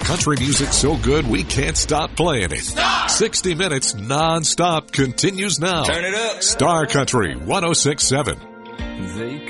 Country music so good we can't stop playing it. 60 minutes non-stop continues now. Turn it up. Star Country 106.7. They